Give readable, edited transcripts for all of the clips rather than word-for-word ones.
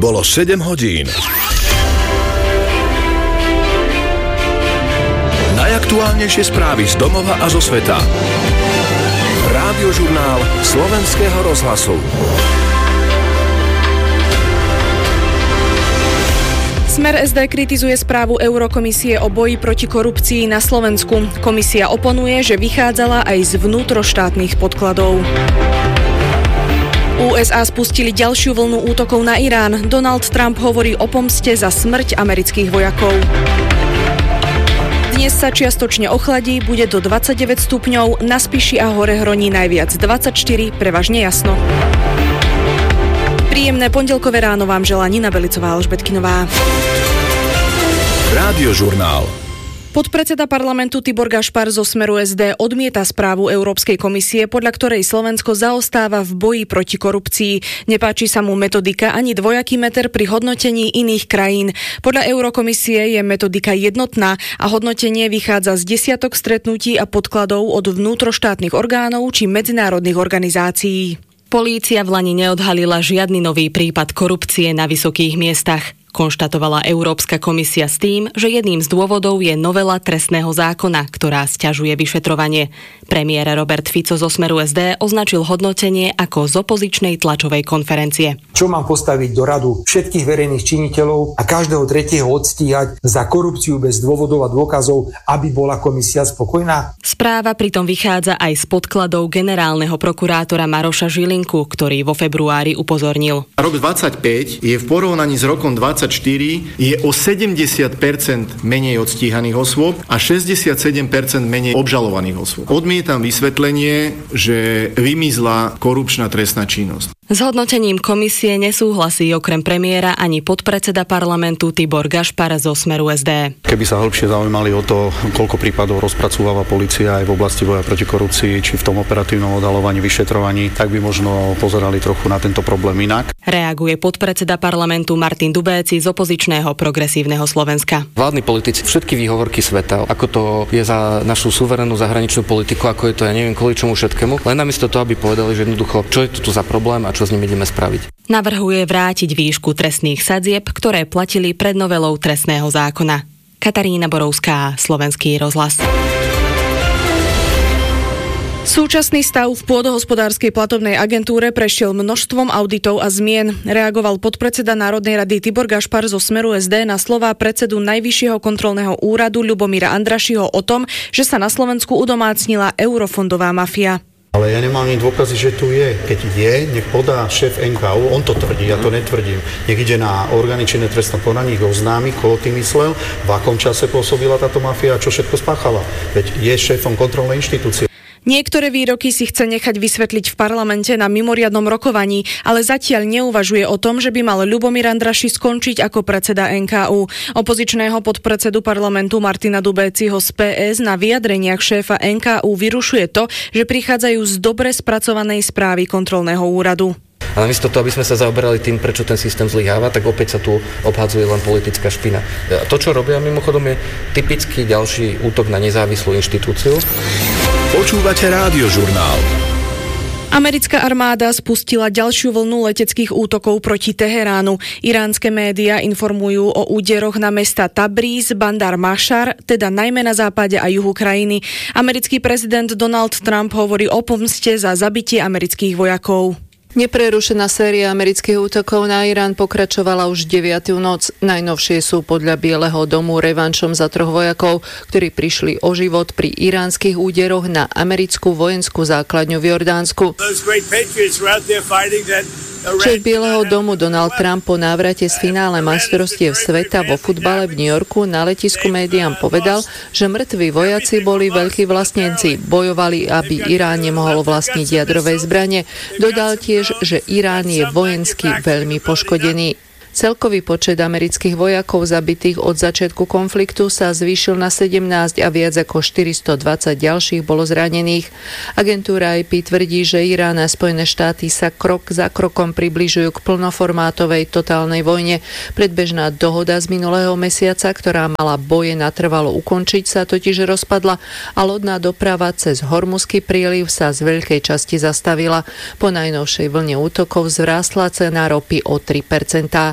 Bolo 7 hodín. Najaktuálnejšie správy z domova a zo sveta. Rádiožurnál Slovenského rozhlasu. Smer SD kritizuje správu Eurokomisie o boji proti korupcii na Slovensku. Komisia oponuje, že vychádzala aj z vnútroštátnych podkladov. USA spustili ďalšiu vlnu útokov na Irán. Donald Trump hovorí o pomste za smrť amerických vojakov. Dnes sa čiastočne ochladí, bude do 29 stupňov, na Spiši a hore hroní najviac 24, prevažne jasno. Príjemné pondelkové ráno vám želá Nina Belicová a Alžbetkinová. Rádiožurnál. Podpredseda parlamentu Tibor Gašpar zo Smeru SD odmieta správu Európskej komisie, podľa ktorej Slovensko zaostáva v boji proti korupcii. Nepáči sa mu metodika ani dvojaký meter pri hodnotení iných krajín. Podľa Eurokomisie je metodika jednotná a hodnotenie vychádza z desiatok stretnutí a podkladov od vnútroštátnych orgánov či medzinárodných organizácií. Polícia v lani neodhalila žiadny nový prípad korupcie na vysokých miestach. Konštatovala Európska komisia s tým, že jedným z dôvodov je novela trestného zákona, ktorá sťažuje vyšetrovanie. Premiér Robert Fico zo Smeru SD označil hodnotenie ako z opozičnej tlačovej konferencie. Čo mám postaviť do radu všetkých verejných činiteľov a každého tretieho odstíhať za korupciu bez dôvodov a dôkazov, aby bola komisia spokojná? Správa pritom vychádza aj z podkladov generálneho prokurátora Maroša Žilinku, ktorý vo februári upozornil. Rok 25 je v porovnaní s rokom 24 je o 70% menej odstíhaných osôb a 67% menej obžalovaných osôb. Odmietam vysvetlenie, že vymizla korupčná trestná činnosť. S hodnotením komisie nesúhlasí okrem premiéra ani podpredseda parlamentu Tibor Gašpar zo Smeru SD. Keby sa hĺbšie zaujímali o to, koľko prípadov rozpracúva polícia aj v oblasti boja proti korupcii, či v tom operatívnom odhaľovaní, vyšetrovaní, tak by možno pozerali trochu na tento problém inak. Reaguje podpredseda parlamentu Martin Dubéci z opozičného Progresívneho Slovenska. Vládni politici všetky výhovorky sveta, ako to je za našu suverénnu zahraničnú politiku, ako je to, ja neviem, kvôli čomu všetkému, len namiesto toho, aby povedali, že jednoducho, čo je tu za problém a čo s ním ideme spraviť. Navrhuje vrátiť výšku trestných sadzieb, ktoré platili pred novelou trestného zákona. Katarína Borovská, Slovenský rozhlas. Súčasný stav v pôdohospodárskej platobnej agentúre prešiel množstvom auditov a zmien. Reagoval podpredseda Národnej rady Tibor Gašpar zo Smeru SD na slová predsedu Najvyššieho kontrolného úradu Ľubomíra Andrašiho o tom, že sa na Slovensku udomácnila eurofondová mafia. Ale ja nemám ani dôkazy, že tu je. Keď je, nech podá šéf NKÚ, on to tvrdí, ja to netvrdím. Nech ide na orgány činné v trestnom konaní, ich oznámi, koho tým myslel, v akom čase pôsobila táto mafia a čo všetko spáchala. Veď je šéfom kontrolnej inštitúcie. Niektoré výroky si chce nechať vysvetliť v parlamente na mimoriadnom rokovaní, ale zatiaľ neuvažuje o tom, že by mal Ľubomír Andraši skončiť ako predseda NKÚ. Opozičného podpredsedu parlamentu Martina Dubéciho z PS na vyjadreniach šéfa NKÚ vyrušuje to, že prichádzajú z dobre spracovanej správy kontrolného úradu. A namiesto toho, aby sme sa zaoberali tým, prečo ten systém zlyháva, tak opäť sa tu obhadzuje len politická špina. To, čo robia mimochodom, je typický ďalší útok na nezávislú inštitúciu. Počúvate Rádiožurnál. Americká armáda spustila ďalšiu vlnu leteckých útokov proti Teheránu. Iránske médiá informujú o úderoch na mesta Tabriz, Bandar Mašar, teda najmä na západe a juhu krajiny. Americký prezident Donald Trump hovorí o pomste za zabitie amerických vojakov. Neprerušená séria amerických útokov na Irán pokračovala už 9. noc. Najnovšie sú podľa Bieleho domu revanšom za 3 vojakov, ktorí prišli o život pri iránskych úderoch na americkú vojenskú základňu v Jordánsku. Šéf Bieleho domu Donald Trump po návrate z finále majstrovstiev sveta vo futbale v New Yorku na letisku médiám povedal, že mŕtvi vojaci boli veľkí vlastnenci, bojovali, aby Irán nemohol vlastniť jadrové zbrane. Dodal tiež, že Irán je vojensky veľmi poškodený. Celkový počet amerických vojakov zabitých od začiatku konfliktu sa zvýšil na 17 a viac ako 420 ďalších bolo zranených. Agentúra IP tvrdí, že Irán a Spojené štáty sa krok za krokom približujú k plnoformátovej totálnej vojne. Predbežná dohoda z minulého mesiaca, ktorá mala boje natrvalo ukončiť, sa totiž rozpadla a lodná doprava cez Hormuzský príliv sa z veľkej časti zastavila. Po najnovšej vlne útokov zvrástla cena ropy o 3%.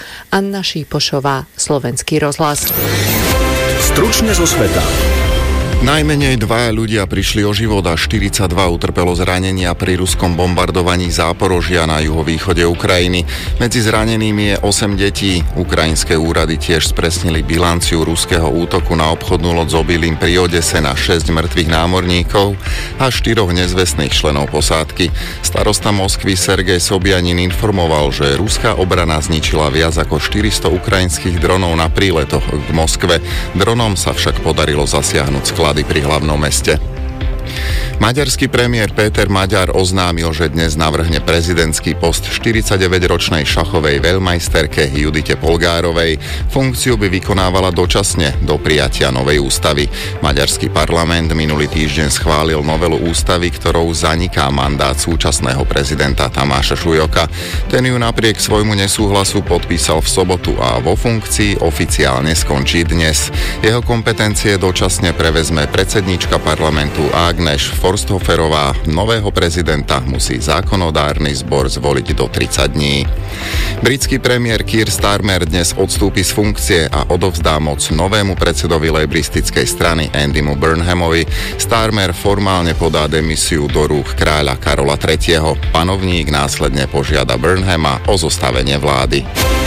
Anna Šípošová, Slovenský rozhlas. Stručne zo sveta. Najmenej 2 ľudia prišli o život a 42 utrpelo zranenia pri ruskom bombardovaní Záporožia na juhovýchode Ukrajiny. Medzi zranenými je 8 detí. Ukrajinské úrady tiež spresnili bilanciu ruského útoku na obchodnú loď s obilím pri Odese na 6 mŕtvych námorníkov a 4 nezvestných členov posádky. Starosta Moskvy Sergej Sobjanin informoval, že ruská obrana zničila viac ako 400 ukrajinských dronov na príletoch k Moskve. Dronom sa však podarilo zasiahnuť sklad pri hlavnom meste. Maďarský premiér Péter Maďar oznámil, že dnes navrhne prezidentský post 49-ročnej šachovej veľmajsterke Judite Polgárovej. Funkciu by vykonávala dočasne do prijatia novej ústavy. Maďarský parlament minulý týždeň schválil novelu ústavy, ktorou zaniká mandát súčasného prezidenta Tamáša Šujoka. Ten ju napriek svojmu nesúhlasu podpísal v sobotu a vo funkcii oficiálne skončí dnes. Jeho kompetencie dočasne prevezme predsedníčka parlamentu Ágnes Forsthoferová. Nového prezidenta musí zákonodárny zbor zvoliť do 30 dní. Britský premiér Keir Starmer dnes odstúpi z funkcie a odovzdá moc novému predsedovi lejbristickej strany Andymu Burnhamovi. Starmer formálne podá demisiu do rúk kráľa Karola III. Panovník následne požiada Burnhama o zostavenie vlády.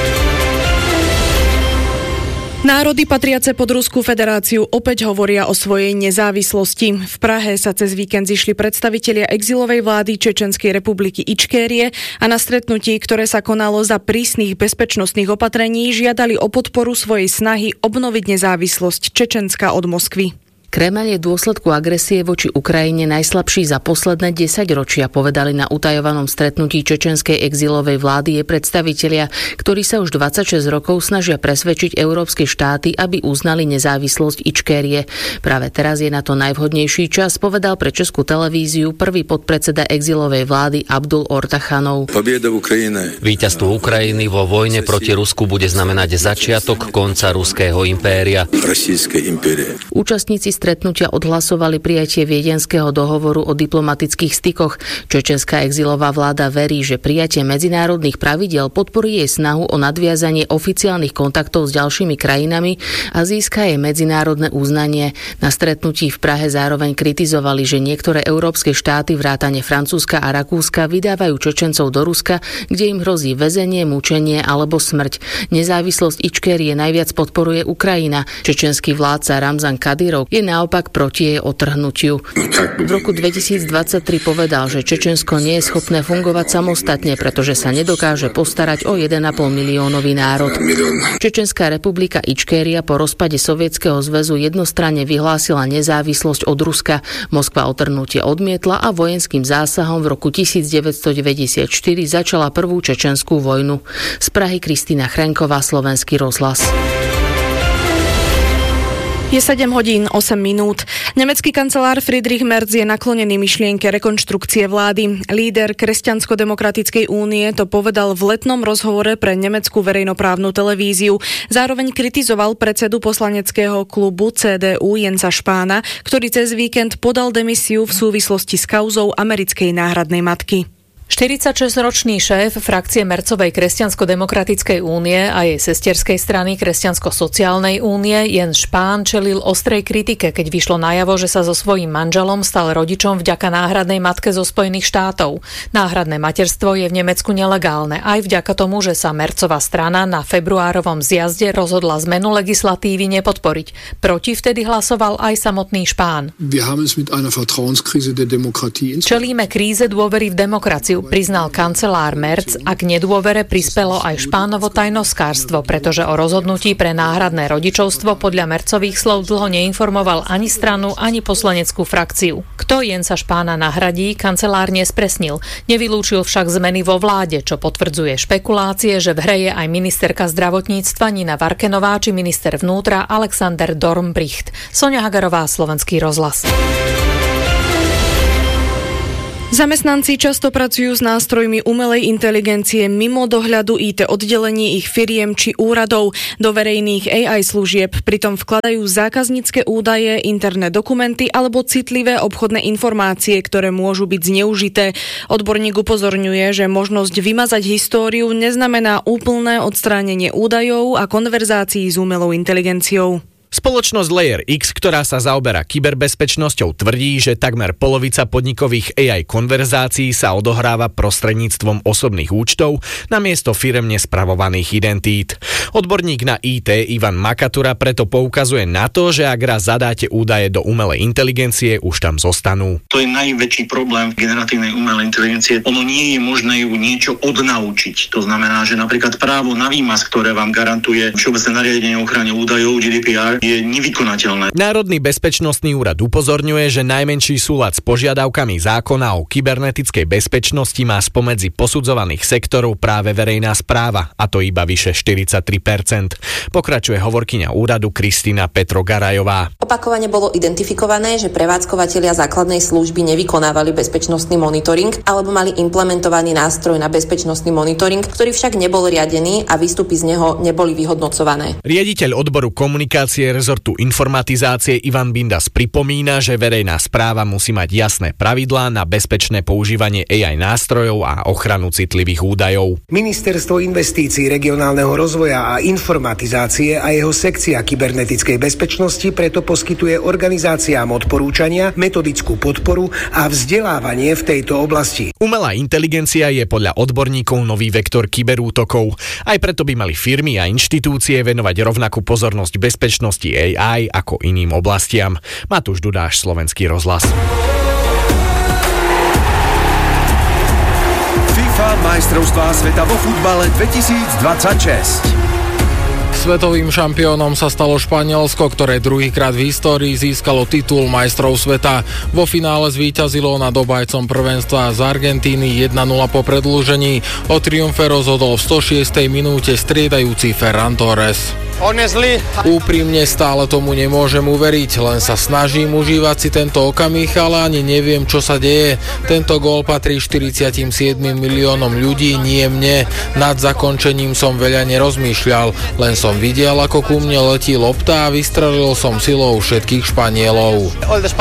Národy patriace pod Ruskú federáciu opäť hovoria o svojej nezávislosti. V Prahe sa cez víkend zišli predstavitelia exilovej vlády Čečenskej republiky Ičkérie a na stretnutí, ktoré sa konalo za prísnych bezpečnostných opatrení, žiadali o podporu svojej snahy obnoviť nezávislosť Čečenska od Moskvy. Kremeľ je v dôsledku agresie voči Ukrajine najslabší za posledné 10 ročia, povedali na utajovanom stretnutí čečenskej exilovej vlády jej predstavitelia, ktorí sa už 26 rokov snažia presvedčiť európske štáty, aby uznali nezávislosť Ičkérie. Práve teraz je na to najvhodnejší čas, povedal pre Českú televíziu prvý podpredseda exilovej vlády Abdul Ortachanov. Víťazstvo Ukrajiny vo vojne proti Rusku bude znamenať začiatok konca ruského impéria. Účastníci stretnutia odhlasovali prijatie Viedenského dohovoru o diplomatických stykoch. Čečenská exilová vláda verí, že prijatie medzinárodných pravidiel podporí jej snahu o nadviazanie oficiálnych kontaktov s ďalšími krajinami a získa jej medzinárodné uznanie. Na stretnutí v Prahe zároveň kritizovali, že niektoré európske štáty vrátane Francúzska a Rakúska vydávajú Čečencov do Ruska, kde im hrozí väzenie, mučenie alebo smrť. Nezávislosť Ičkérie najviac podporuje Ukrajina. Čečenský vládca Ramzan Kadyrov je naopak proti jej otrhnutiu. V roku 2023 povedal, že Čečensko nie je schopné fungovať samostatne, pretože sa nedokáže postarať o 1,5 miliónový národ. Čečenská republika Ičkéria po rozpade Sovietskeho zväzu jednostranne vyhlásila nezávislosť od Ruska. Moskva otrhnutie odmietla a vojenským zásahom v roku 1994 začala prvú čečenskú vojnu. Z Prahy Kristína Chrenková, Slovenský rozhlas. Je 7 hodín 8 minút. Nemecký kancelár Friedrich Merz je naklonený myšlienke rekonštrukcie vlády. Líder Kresťansko-demokratickej únie to povedal v letnom rozhovore pre nemeckú verejnoprávnu televíziu. Zároveň kritizoval predsedu poslaneckého klubu CDU Jensa Spahna, ktorý cez víkend podal demisiu v súvislosti s kauzou americkej náhradnej matky. 46-ročný šéf frakcie Merzovej Kresťansko-demokratickej únie a jej sesterskej strany Kresťansko-sociálnej únie Jens Spahn čelil ostrej kritike, keď vyšlo najavo, že sa so svojím manželom stal rodičom vďaka náhradnej matke zo Spojených štátov. Náhradné materstvo je v Nemecku nelegálne aj vďaka tomu, že sa Merzová strana na februárovom zjazde rozhodla zmenu legislatívy nepodporiť. Proti vtedy hlasoval aj samotný Spahn. Čelíme kríze dôvery v demokraciu, priznal kancelár Merz, a k nedôvere prispelo aj Spahnovo tajnoskárstvo, pretože o rozhodnutí pre náhradné rodičovstvo podľa Merzových slov dlho neinformoval ani stranu, ani poslaneckú frakciu. Kto Jensa Spahna nahradí, kancelár nespresnil. Nevylúčil však zmeny vo vláde, čo potvrdzuje špekulácie, že v hre je aj ministerka zdravotníctva Nina Varkenová či minister vnútra Alexander Dornbricht. Soňa Hagarová, Slovenský rozhlas. Zamestnanci často pracujú s nástrojmi umelej inteligencie mimo dohľadu IT oddelení ich firiem či úradov do verejných AI služieb. Pritom vkladajú zákaznícke údaje, interné dokumenty alebo citlivé obchodné informácie, ktoré môžu byť zneužité. Odborník upozorňuje, že možnosť vymazať históriu neznamená úplné odstránenie údajov a konverzácií s umelou inteligenciou. Spoločnosť Layer X, ktorá sa zaoberá kyberbezpečnosťou, tvrdí, že takmer polovica podnikových AI konverzácií sa odohráva prostredníctvom osobných účtov namiesto firemne spravovaných identít. Odborník na IT Ivan Makatura preto poukazuje na to, že ak raz zadáte údaje do umelej inteligencie, už tam zostanú. To je najväčší problém generatívnej umelej inteligencie. Ono nie je možné ju niečo odnaučiť. To znamená, že napríklad právo na výmaz, ktoré vám garantuje Všeobecné nariadenie o ochrane údajov GDPR, je nevykonateľné. Národný bezpečnostný úrad upozorňuje, že najmenší súlad s požiadavkami zákona o kybernetickej bezpečnosti má spomedzi posudzovaných sektorov práve verejná správa, a to iba vyše 43%. Pokračuje hovorkyňa úradu Kristína Petrogarajová. Opakovane bolo identifikované, že prevádzkovatelia základnej služby nevykonávali bezpečnostný monitoring alebo mali implementovaný nástroj na bezpečnostný monitoring, ktorý však nebol riadený a výstupy z neho neboli vyhodnocované. Riaditeľ odboru komunikácie rezortu informatizácie Ivan Bindas pripomína, že verejná správa musí mať jasné pravidlá na bezpečné používanie AI nástrojov a ochranu citlivých údajov. Ministerstvo investícií, regionálneho rozvoja a informatizácie a jeho sekcia kybernetickej bezpečnosti preto poskytuje organizáciám odporúčania, metodickú podporu a vzdelávanie v tejto oblasti. Umelá inteligencia je podľa odborníkov nový vektor kyberútokov. Aj preto by mali firmy a inštitúcie venovať rovnakú pozornosť bezpečnosti AI ako iným oblastiam. Matúš Dudáš, Slovenský rozhlas. FIFA majstrovstvá sveta vo futbale 2026. Svetovým šampiónom sa stalo Španielsko, ktoré druhýkrát v histórii získalo titul majstrov sveta. Vo finále zvíťazilo nad obajcom prvenstva z Argentíny 1-0 po predĺžení. O triumfe rozhodol v 106. minúte striedajúci Ferran Torres. Úprimne stále tomu nemôžem uveriť, len sa snažím užívať si tento okamih, ale ani neviem, čo sa deje. Tento gól patrí 47 miliónom ľudí, nie mne. Nad zakončením som veľa nerozmýšľal, len som videl, ako ku mne letí lopta a vystrelil som silou všetkých Španielov.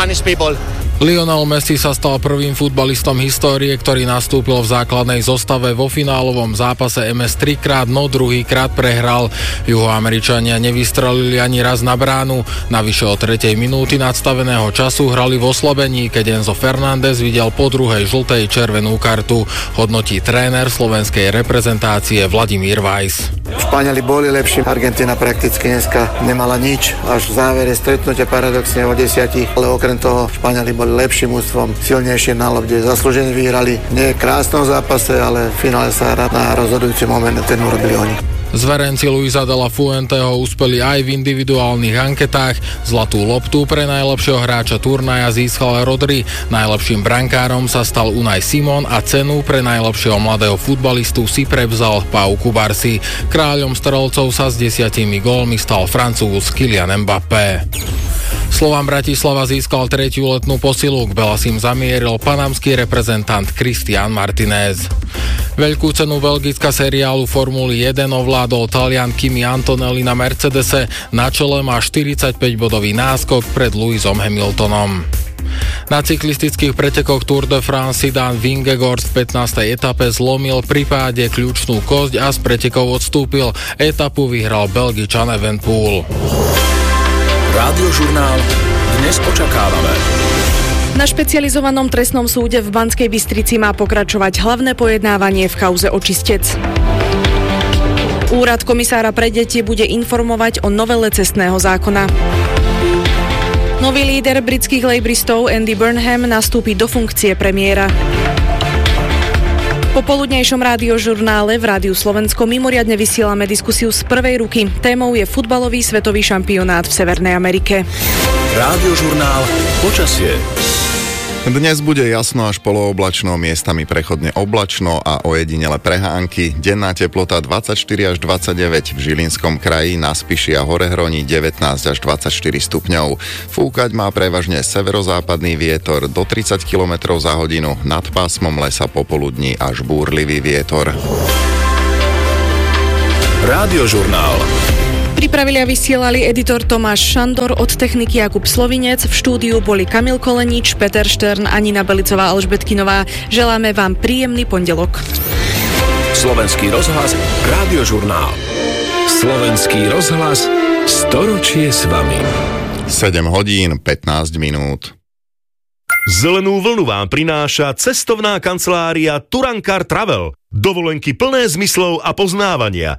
Lionel Messi sa stal prvým futbalistom histórie, ktorý nastúpil v základnej zostave vo finálovom zápase MS 3-krát, no druhýkrát prehral. Juhoameričania nevystrelili ani raz na bránu. Navyše o 3. minúty nadstaveného času hrali v oslabení, keď Enzo Fernández videl po druhej žltej červenú kartu. Hodnotí tréner slovenskej reprezentácie Vladimír Weiss. Španieli boli lepší, Argentína prakticky dneska nemala nič, až v závere stretnutia paradoxne o 10, ale okrem toho Španieli boli lepším ústvom, silnejšie na lopte, zaslúžene vyhrali. Nie v krásnom zápase, ale v finále sa hrá na rozhodujúci moment, ten urobili oni. Zverenci Luisa de la Fuenteho uspeli aj v individuálnych anketách. Zlatú loptu pre najlepšieho hráča turnaja získal Rodri, najlepším brankárom sa stal Unai Simon a cenu pre najlepšieho mladého futbalistu si prevzal Pau Cubarsí. Kráľom strelcov sa s 10 gólmi stal Francúz Kylian Mbappé. Slovan Bratislava získal 3. letnú posilu, k Belasim zamieril panamský reprezentant Cristian Martinez. Veľkú cenu Belgická seriálu Formuly 1 ovládol Talian Kimi Antonelli na Mercedese, na čele má 45-bodový náskok pred Lewisom Hamiltonom. Na cyklistických pretekoch Tour de France si Dan Vingegaard v 15. etape zlomil pri páde kľúčnú kosť a z pretekov odstúpil. Etapu vyhral Belgičan Evenepoel. Rádiožurnál Dnes očakávame. Na špecializovanom trestnom súde v Banskej Bystrici má pokračovať hlavné pojednávanie v kauze Očistec. Úrad komisára pre deti bude informovať o novele cestného zákona. Nový líder britských lejbristov Andy Burnham nastúpi do funkcie premiéra. Po poludnejšom rádiožurnále v Rádiu Slovensko mimoriadne vysielame diskusiu z prvej ruky. Témou je futbalový svetový šampionát v Severnej Amerike. Rádiožurnál Počasie. Dnes bude jasno až polooblačno, miestami prechodne oblačno a ojedinele prehánky. Denná teplota 24 až 29 v Žilinskom kraji, na Spiši a Horehroni 19 až 24 stupňov. Fúkať má prevažne severozápadný vietor do 30 km za hodinu, nad pásmom lesa popoludní až búrlivý vietor. Rádiožurnál. Pripravili a vysielali editor Tomáš Šandor, od techniky Jakub Slovinec, v štúdiu boli Kamil Kolenič, Peter Štern, Anina Belicová, Alžbetkinová. Želáme vám príjemný pondelok. Slovenský rozhlas, Rádiožurnál. Slovenský rozhlas, storočie s vami. 7 hodín, 15 minút. Zelenú vlnu vám prináša cestovná kancelária Turankar Travel. Dovolenky plné zmyslov a poznávania.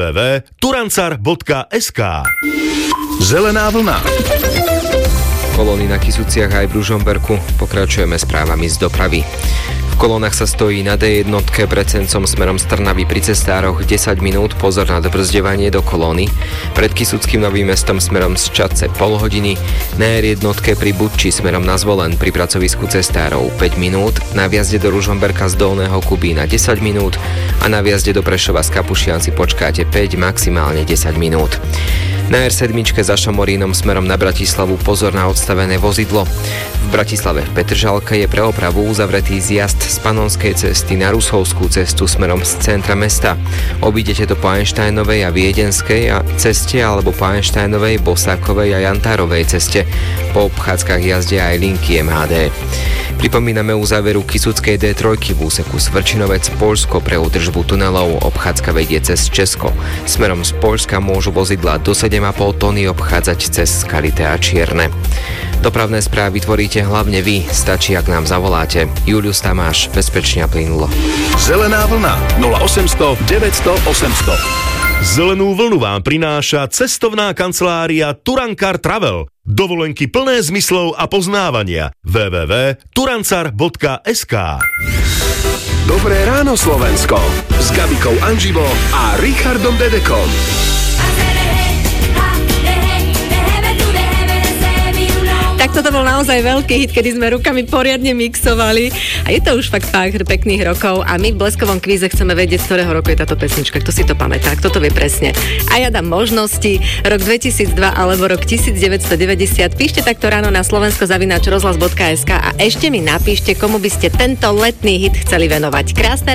www.turancar.sk. Zelená vlna. Kolóny na Kysuciach aj v Ružomberku. Pokračujeme správami z dopravy. V kolónach sa stojí na D1 pred Sencom smerom z Trnavy pri cestároch 10 minút, pozor na dbrzdevanie do kolóny. Pred Kysuckým Novým Mestom smerom z Čadce pol hodiny, na R1 pri Budči smerom na Zvolen pri pracovisku cestárov 5 minút, na vjazde do Ružomberka z Dolného Kubína 10 minút a na vjazde do Prešova z Kapušian si počkáte 5, maximálne 10 minút. Na R7 za Šamorínom smerom na Bratislavu pozor na odstavené vozidlo. V Bratislave v Petržalke je pre opravu uzavretý zjazd z Panonskej cesty na Rusovskú cestu smerom z centra mesta. Obídete to po Einsteinovej a Viedenskej ceste alebo po Einsteinovej, Bosákovej a Jantárovej ceste. Po obchádzkach jazdia aj linky MHD. Pripomíname uzáveru Kysuckej D3 v úseku Svrčinovec Poľsko pre údržbu tunelov. Obchádzka vedie cez Česko. Smerom z Poľska môžu vozidlá do 7,5 tony obchádzať cez Skalité a Čierne. Dopravné správy tvoríte hlavne vy, stačí, ak nám zavoláte. Julius Tamáš, bezpečne a plynulo. Zelená vlna 0800 900 800. Zelenú vlnu vám prináša cestovná kancelária Turankar Travel. Dovolenky plné zmyslov a poznávania. www.turancar.sk. Dobré ráno Slovensko s Gabikou Anživo a Richardom Dedekom. Tak toto bol naozaj veľký hit, kedy sme rukami poriadne mixovali a je to už fakt pekných rokov a my v Bleskovom kvíze chceme vedieť, z ktorého roku je táto pesnička, kto si to pamätá, kto to vie presne. A ja dám možnosti, rok 2002 alebo rok 1990, píšte takto ráno na slovensko@rozhlas.sk a ešte mi napíšte, komu by ste tento letný hit chceli venovať. Krásne